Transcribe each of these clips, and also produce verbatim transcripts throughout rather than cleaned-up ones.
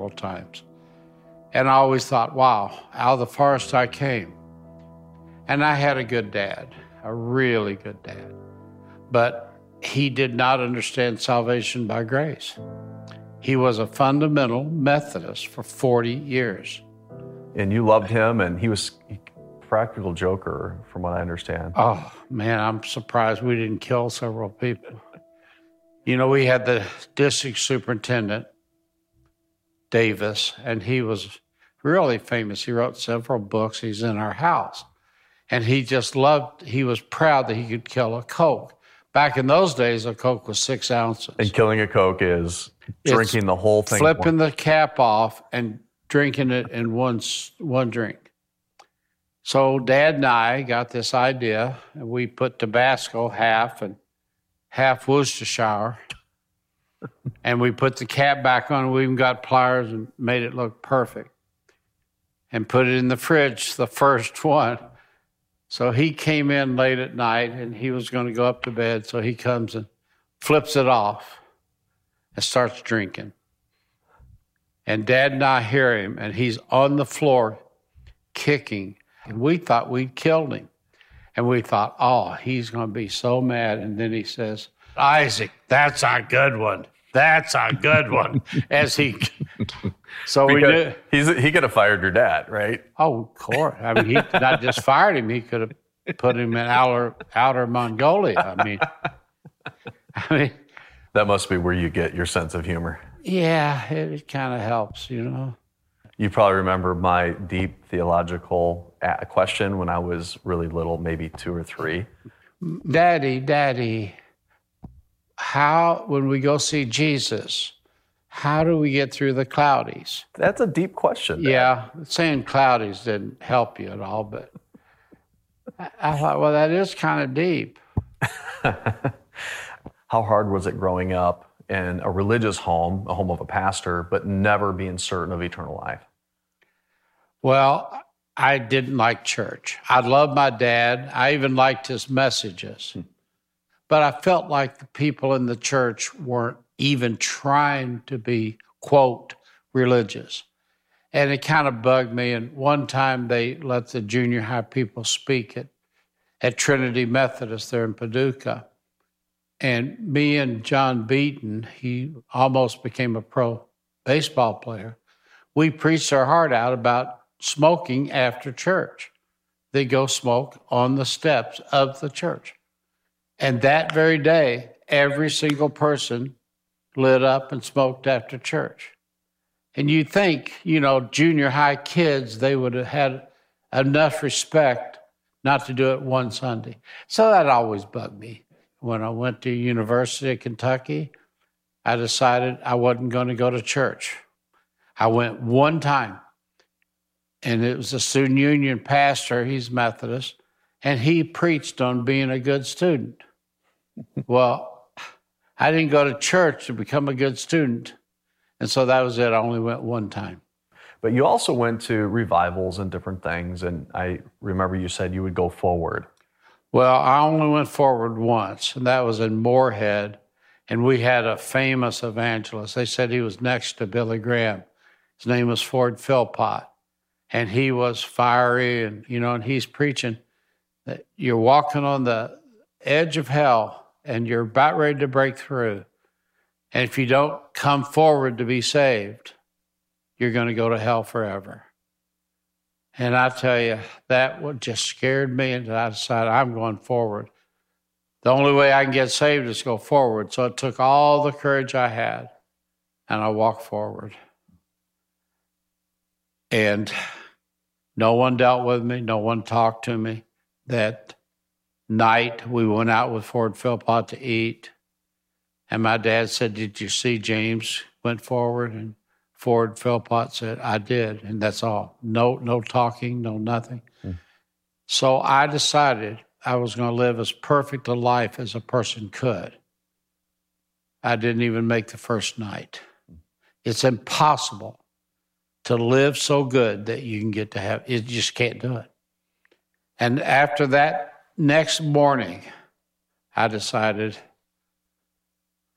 times. And I always thought, wow, out of the forest I came. And I had a good dad, a really good dad. But he did not understand salvation by grace. He was a fundamental Methodist for forty years. And you loved him, and he was a practical joker, from what I understand. Oh, man, I'm surprised we didn't kill several people. You know, we had the district superintendent, Davis, and he was really famous. He wrote several books. He's in our house. And he just loved, he was proud that he could kill a Coke. Back in those days, a Coke was six ounces. And killing a Coke is drinking It's the whole thing. Flipping the cap off and drinking it in one, one drink. So Dad and I got this idea, and we put Tabasco half and half Worcestershire, and we put the cap back on. We even got pliers and made it look perfect, and put it in the fridge, the first one. So he came in late at night, and he was going to go up to bed, so he comes and flips it off and starts drinking. And Dad and I hear him, and he's on the floor kicking, and we thought we'd killed him. And we thought, oh, he's going to be so mad. And then he says, Isaac, that's a good one. That's a good one. As he, so we knew. He's, he could have fired your dad, right? Oh, of course. I mean, he not just fired him, he could have put him in outer, outer Mongolia. I mean, I mean. That must be where you get your sense of humor. Yeah, it, it kind of helps, you know. You probably remember my deep theological question when I was really little, maybe two or three. Daddy, Daddy, how, when we go see Jesus, how do we get through the cloudies? That's a deep question. Dad. Yeah, saying cloudies didn't help you at all, but I, I thought, well, that is kind of deep. How hard was it growing up in a religious home, a home of a pastor, but never being certain of eternal life? Well, I didn't like church. I loved my dad. I even liked his messages. Hmm. But I felt like the people in the church weren't even trying to be, quote, religious. And it kind of bugged me. And one time they let the junior high people speak at, at Trinity Methodist there in Paducah. And me and John Beaton, he almost became a pro baseball player. We preached our heart out about smoking after church. They go smoke on the steps of the church. And that very day, every single person lit up and smoked after church. And you think, you know, junior high kids, they would have had enough respect not to do it one Sunday. So that always bugged me. When I went to University of Kentucky, I decided I wasn't going to go to church. I went one time, and it was a student union pastor, he's Methodist, and he preached on being a good student. Well, I didn't go to church to become a good student, and so that was it. I only went one time. But you also went to revivals and different things, and I remember you said you would go forward. Well, I only went forward once, and that was in Moorhead, and we had a famous evangelist. They said he was next to Billy Graham. His name was Ford Philpott, and he was fiery, and, you know, and he's preaching that you're walking on the edge of hell, and you're about ready to break through. And if you don't come forward to be saved, you're going to go to hell forever. And I tell you, that what just scared me, and I decided I'm going forward. The only way I can get saved is go forward. So it took all the courage I had, and I walked forward. And no one dealt with me. No one talked to me. That night, we went out with Ford Philpott to eat. And my dad said, did you see James went forward? And Ford Philpott said, I did, and that's all. No, no talking, no nothing. Mm. So I decided I was going to live as perfect a life as a person could. I didn't even make the first night. It's impossible to live so good that you can get to heaven. You just can't do it. And after that next morning, I decided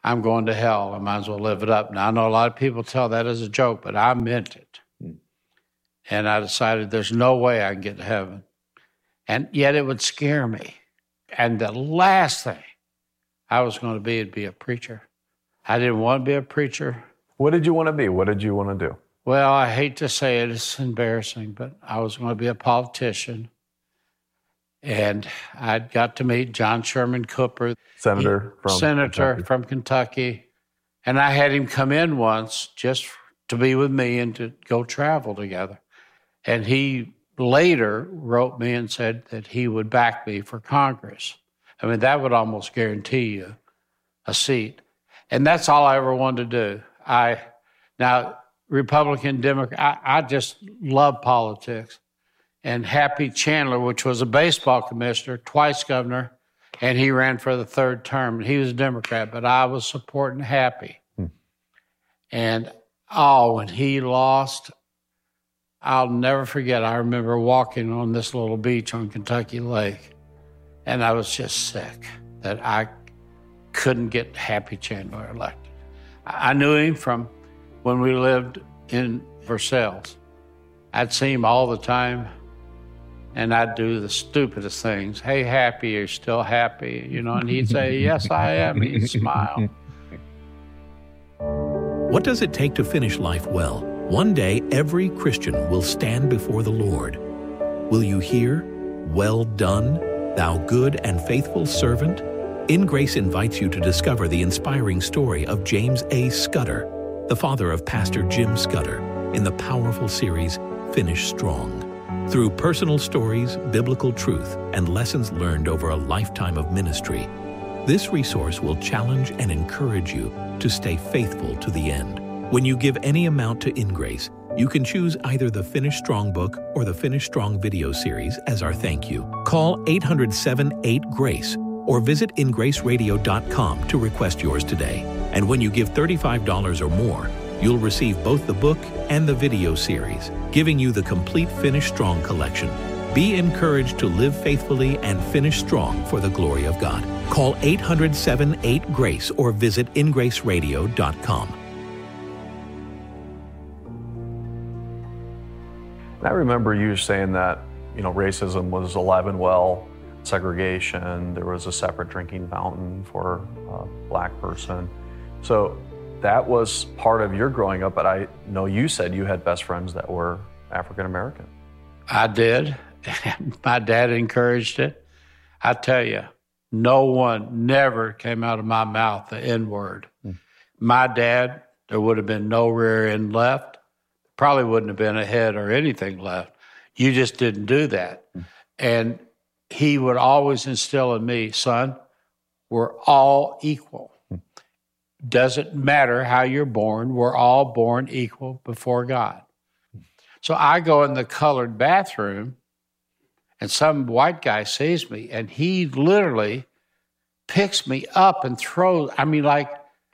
I'm going to hell. I might as well live it up. Now, I know a lot of people tell that as a joke, but I meant it. Mm. And I decided there's no way I can get to heaven. And yet it would scare me. And the last thing I was going to be would be a preacher. I didn't want to be a preacher. What did you want to be? What did you want to do? Well, I hate to say it, it's embarrassing, but I was going to be a politician. And I got to meet John Sherman Cooper, Senator from Senator Kentucky. from Kentucky. And I had him come in once just to be with me and to go travel together. And he later wrote me and said that he would back me for Congress. I mean, that would almost guarantee you a seat. And that's all I ever wanted to do. I now, Republican, Democrat, I, I just love politics. And Happy Chandler, which was a baseball commissioner, twice governor, and he ran for the third term. He was a Democrat, but I was supporting Happy. Hmm. And, oh, when he lost, I'll never forget, I remember walking on this little beach on Kentucky Lake, and I was just sick that I couldn't get Happy Chandler elected. I knew him from when we lived in Versailles. I'd see him all the time, and I'd do the stupidest things. Hey, Happy, are you still happy? You know, and he'd say, yes, I am. He'd smile. What does it take to finish life well? One day, every Christian will stand before the Lord. Will you hear, "Well done, thou good and faithful servant"? In Grace invites you to discover the inspiring story of James A. Scudder, the father of Pastor Jim Scudder, in the powerful series, Finish Strong. Through personal stories, biblical truth, and lessons learned over a lifetime of ministry, this resource will challenge and encourage you to stay faithful to the end. When you give any amount to InGrace, you can choose either the Finish Strong book or the Finish Strong video series as our thank you. Call eight hundred, seven eight, GRACE or visit in grace radio dot com to request yours today. And when you give thirty-five dollars or more, you'll receive both the book and the video series, giving you the complete Finish Strong collection. Be encouraged to live faithfully and finish strong for the glory of God. Call eight hundred, seven eight, GRACE or visit in grace radio dot com. I remember you saying that, you know, racism was alive and well, segregation, there was a separate drinking fountain for a black person. So that was part of your growing up, but I know you said you had best friends that were African American. I did. My dad encouraged it. I tell you, no one never came out of my mouth the N-word. Mm. My dad, there would have been no rear end left. Probably wouldn't have been a head or anything left. You just didn't do that. Mm. And he would always instill in me, son, we're all equal. Mm. Doesn't matter how you're born. We're all born equal before God. Mm. So I go in the colored bathroom, and some white guy sees me, and he literally picks me up and throws, I mean, like,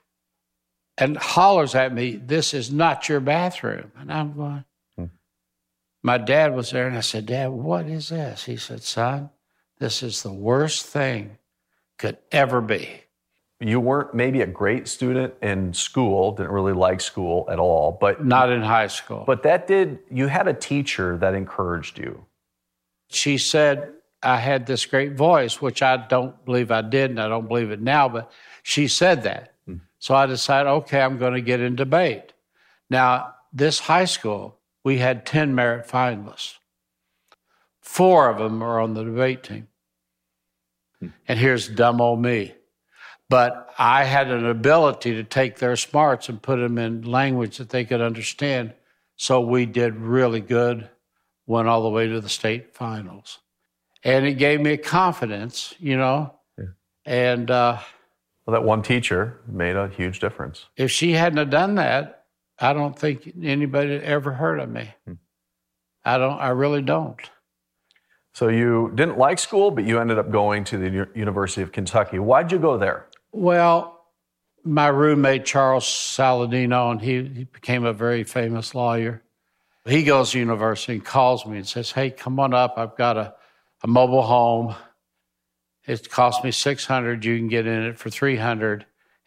and hollers at me, "This is not your bathroom." And I'm going, hmm. My dad was there, and I said, "Dad, what is this?" He said, "Son, this is the worst thing could ever be." You weren't maybe a great student in school, didn't really like school at all, but not in high school. But that did, you had a teacher that encouraged you. She said I had this great voice, which I don't believe I did, and I don't believe it now, but she said that. Hmm. So I decided, okay, I'm going to get in debate. Now, this high school, we had ten merit finalists. Four of them are on the debate team. Hmm. And here's dumb old me. But I had an ability to take their smarts and put them in language that they could understand. So we did really good, went all the way to the state finals. And it gave me confidence, you know. Yeah. And uh, well, that one teacher made a huge difference. If she hadn't have done that, I don't think anybody had ever heard of me. Hmm. I don't. I really don't. So you didn't like school, but you ended up going to the U- University of Kentucky. Why'd you go there? Well, my roommate, Charles Saladino, and he, he became a very famous lawyer. He goes to university and calls me and says, "Hey, come on up. I've got a, a mobile home. It cost me six hundred dollars. You can get in it for three hundred dollars.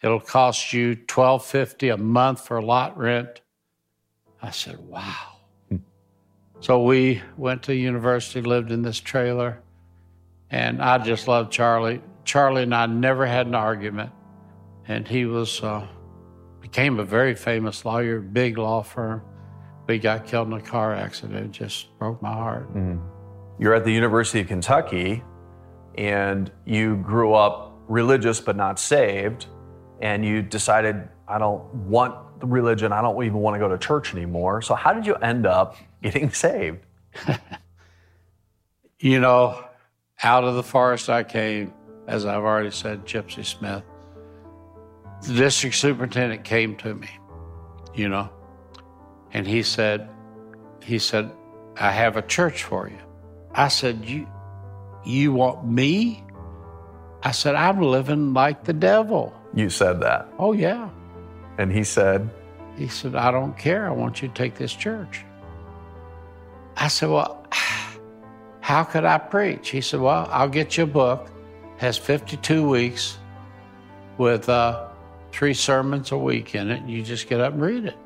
It'll cost you twelve fifty a month for lot rent. I said, wow. Hmm. So we went to university, lived in this trailer, and I just loved Charlie. Charlie and I never had an argument, and he was uh, became a very famous lawyer, big law firm. But he got killed in a car accident. It just broke my heart. Mm. You're at the University of Kentucky, and you grew up religious but not saved, and you decided, I don't want the religion, I don't even want to go to church anymore. So how did you end up getting saved? You know, out of the forest I came, as I've already said, Gypsy Smith. The district superintendent came to me, you know, and he said, he said, I have a church for you. I said, you, you want me? I said, I'm living like the devil. You said that? Oh, yeah. And he said? He said, I don't care. I want you to take this church. I said, well, how could I preach? He said, well, I'll get you a book. It has fifty-two weeks with uh, three sermons a week in it. And you just get up and read it.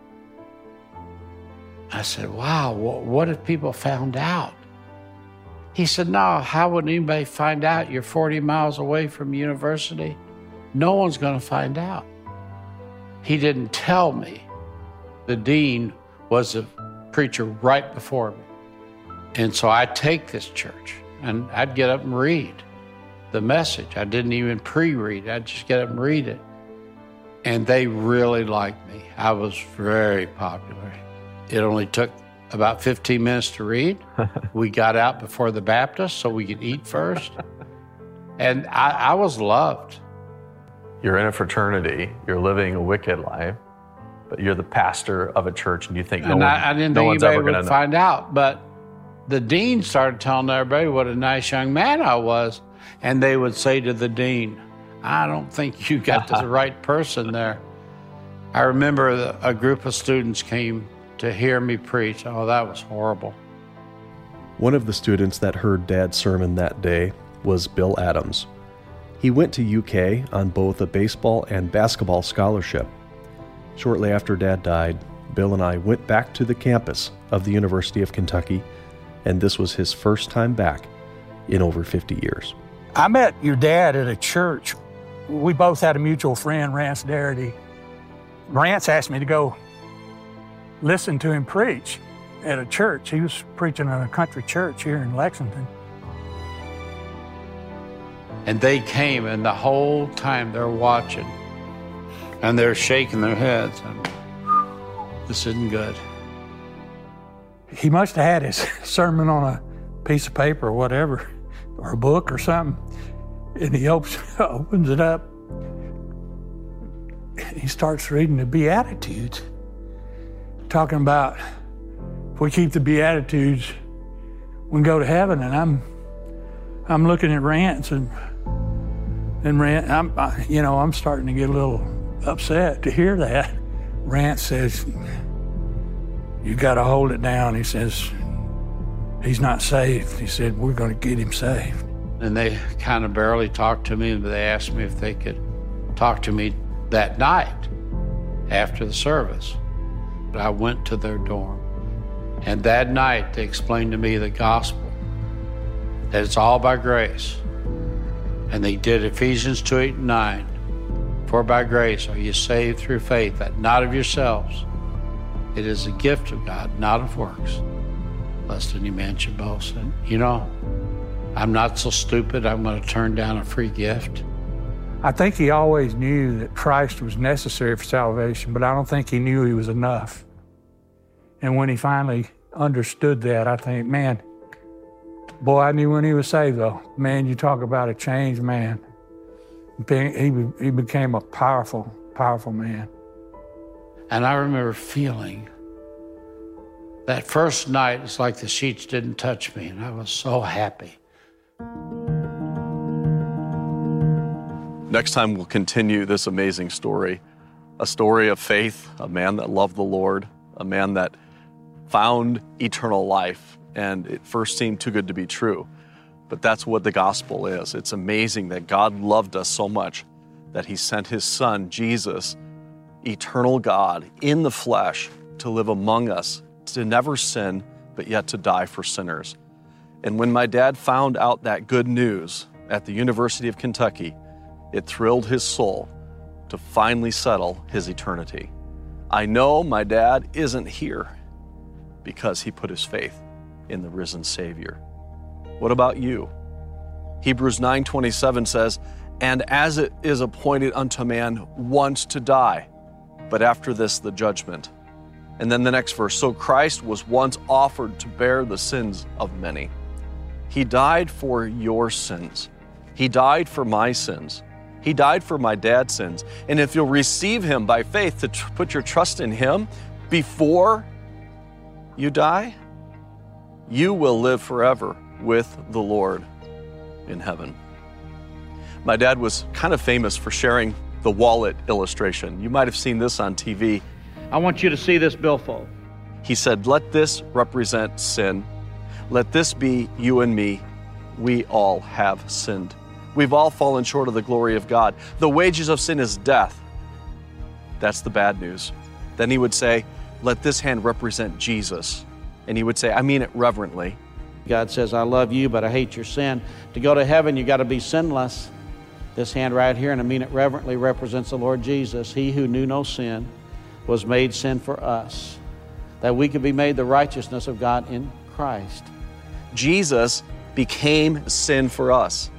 I said, wow, what if people found out? He said, no, how would anybody find out? You're forty miles away from university. No one's going to find out. He didn't tell me the dean was a preacher right before me. And so I take this church, and I'd get up and read the message. I didn't even pre-read. I'd just get up and read it. And they really liked me. I was very popular. It only took about fifteen minutes to read. We got out before the Baptist so we could eat first. And I, I was loved. You're in a fraternity, you're living a wicked life, but you're the pastor of a church and you think no, and one, I, I didn't no think one's anybody ever going to would find out. But the dean started telling everybody what a nice young man I was. And they would say to the dean, I don't think you got the right person there. I remember the, a group of students came to hear me preach. Oh, that was horrible. One of the students that heard Dad's sermon that day was Bill Adams. He went to U K on both a baseball and basketball scholarship. Shortly after Dad died, Bill and I went back to the campus of the University of Kentucky, and this was his first time back in over fifty years. I met your dad at a church. We both had a mutual friend, Rance Darity. Rance asked me to go listen to him preach at a church. He was preaching at a country church here in Lexington. And they came, and the whole time they're watching, and they're shaking their heads, and this isn't good. He must have had his sermon on a piece of paper or whatever, or a book or something, and he opens, opens it up. He starts reading the Beatitudes, talking about if we keep the Beatitudes, we can go to heaven. And I'm, I'm looking at Rance, and and Rance, I'm, I, you know, I'm starting to get a little upset to hear that. Rance says, "You got to hold it down." He says, "He's not saved." He said, "We're going to get him saved." And they kind of barely talked to me, but they asked me if they could talk to me that night after the service. I went to their dorm, and that night they explained to me the gospel, that it's all by grace. And they did Ephesians two, eight, and nine. For by grace are you saved through faith, that not of yourselves. It is a gift of God, not of works, lest any man should boast. And you know, I'm not so stupid I'm going to turn down a free gift. I think he always knew that Christ was necessary for salvation, but I don't think he knew he was enough. And when he finally understood that, I think, man, boy, I knew when he was saved, though. Man, you talk about a changed man. He, he became a powerful, powerful man. And I remember feeling that first night, it's like the sheets didn't touch me, and I was so happy. Next time, we'll continue this amazing story, a story of faith, a man that loved the Lord, a man that found eternal life, and it first seemed too good to be true. But that's what the gospel is. It's amazing that God loved us so much that he sent his son, Jesus, eternal God, in the flesh, to live among us, to never sin, but yet to die for sinners. And when my dad found out that good news at the University of Kentucky, it thrilled his soul to finally settle his eternity. I know my dad isn't here because he put his faith in the risen Savior. What about you? Hebrews nine twenty-seven says, "And as it is appointed unto man once to die, but after this the judgment." And then the next verse, "So Christ was once offered to bear the sins of many." He died for your sins. He died for my sins. He died for my dad's sins. And if you'll receive him by faith, to tr- put your trust in him before you die, you will live forever with the Lord in heaven. My dad was kind of famous for sharing the wallet illustration. You might have seen this on T V. I want you to see this billfold. He said, "Let this represent sin. Let this be you and me. We all have sinned. We've all fallen short of the glory of God. The wages of sin is death." That's the bad news. Then he would say, "Let this hand represent Jesus." And he would say, "I mean it reverently." God says, "I love you, but I hate your sin." To go to heaven, you got to be sinless. This hand right here, and I mean it reverently, represents the Lord Jesus. He who knew no sin was made sin for us, that we could be made the righteousness of God in Christ. Jesus became sin for us.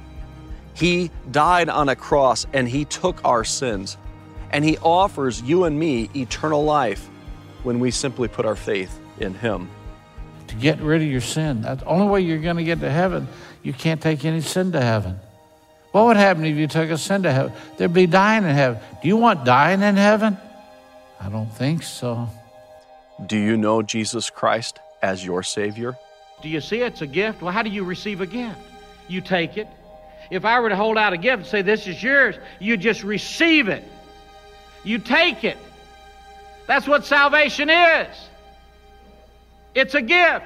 He died on a cross and he took our sins. And he offers you and me eternal life when we simply put our faith in him. To get rid of your sin, that's the only way you're going to get to heaven. You can't take any sin to heaven. What would happen if you took a sin to heaven? There'd be dying in heaven. Do you want dying in heaven? I don't think so. Do you know Jesus Christ as your Savior? Do you see it's a gift? Well, how do you receive a gift? You take it. If I were to hold out a gift and say, "This is yours," you just receive it. You take it. That's what salvation is. It's a gift.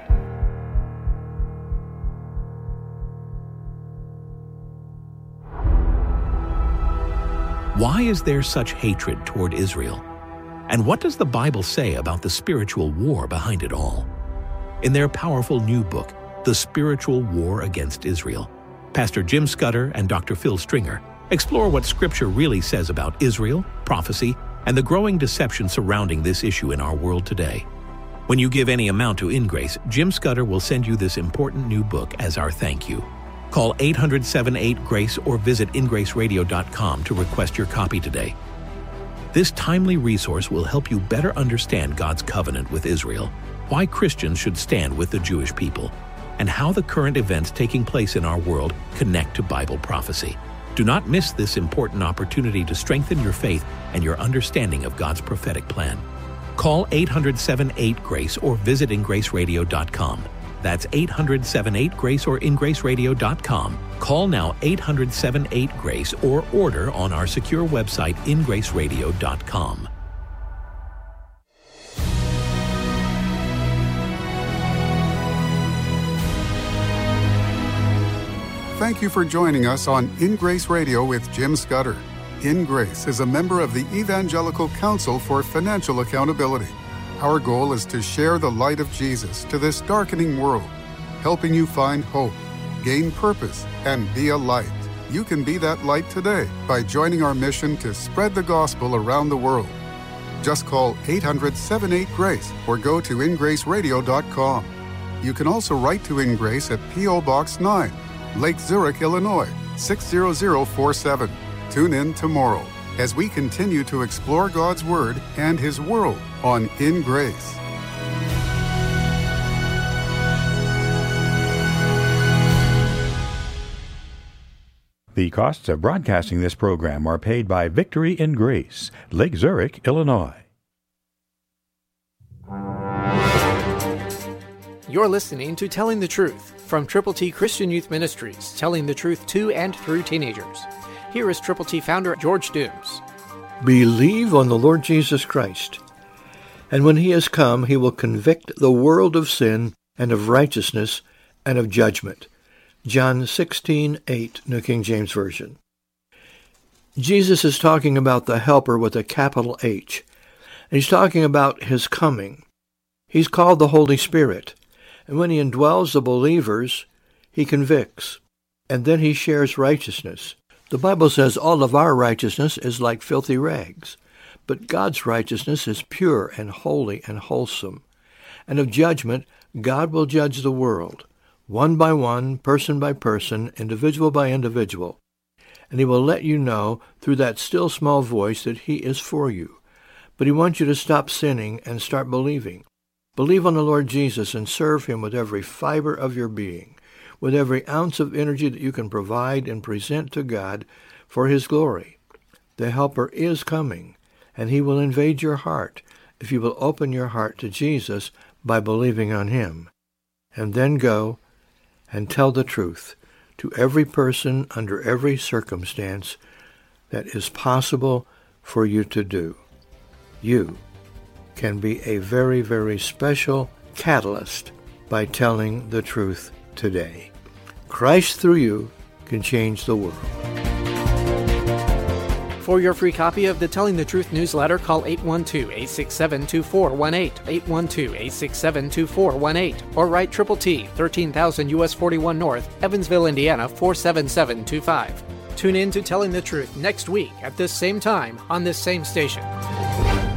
Why is there such hatred toward Israel? And what does the Bible say about the spiritual war behind it all? In their powerful new book, The Spiritual War Against Israel, Pastor Jim Scudder and Doctor Phil Stringer explore what Scripture really says about Israel, prophecy, and the growing deception surrounding this issue in our world today. When you give any amount to InGrace, Jim Scudder will send you this important new book as our thank you. Call eight hundred, seven eight, GRACE or visit in grace radio dot com to request your copy today. This timely resource will help you better understand God's covenant with Israel, why Christians should stand with the Jewish people, and how the current events taking place in our world connect to Bible prophecy. Do not miss this important opportunity to strengthen your faith and your understanding of God's prophetic plan. Call eight hundred, seven eight, GRACE or visit in grace radio dot com. That's eight hundred, seven eight, GRACE or in grace radio dot com. Call now eight hundred, seven eight, GRACE or order on our secure website in grace radio dot com. Thank you for joining us on In Grace Radio with Jim Scudder. In Grace is a member of the Evangelical Council for Financial Accountability. Our goal is to share the light of Jesus to this darkening world, helping you find hope, gain purpose, and be a light. You can be that light today by joining our mission to spread the gospel around the world. Just call eight hundred, seven eight, GRACE or go to in grace radio dot com. You can also write to In Grace at P O Box nine, Lake Zurich, Illinois, six zero zero four seven. Tune in tomorrow as we continue to explore God's Word and His world on In Grace. The costs of broadcasting this program are paid by Victory in Grace, Lake Zurich, Illinois. You're listening to Telling the Truth from Triple T Christian Youth Ministries, telling the truth to and through teenagers. Here is Triple T founder George Dooms. Believe on the Lord Jesus Christ, and when He has come, He will convict the world of sin and of righteousness and of judgment. John sixteen eight, New King James Version. Jesus is talking about the Helper with a capital H. And he's talking about his coming. He's called the Holy Spirit. And when he indwells the believers, he convicts. And then he shares righteousness. The Bible says all of our righteousness is like filthy rags. But God's righteousness is pure and holy and wholesome. And of judgment, God will judge the world, one by one, person by person, individual by individual. And he will let you know through that still small voice that he is for you. But he wants you to stop sinning and start believing. Believe on the Lord Jesus and serve him with every fiber of your being, with every ounce of energy that you can provide and present to God for his glory. The Helper is coming, and he will invade your heart if you will open your heart to Jesus by believing on him. And then go and tell the truth to every person under every circumstance that is possible for you to do. You can be a very, very special catalyst by telling the truth today. Christ through you can change the world. For your free copy of the Telling the Truth newsletter, call eight one two, eight six seven, two four one eight, eight one two, eight six seven, two four one eight, or write Triple T, thirteen thousand U S forty-one North, Evansville, Indiana, four seven seven two five. Tune in to Telling the Truth next week at this same time on this same station.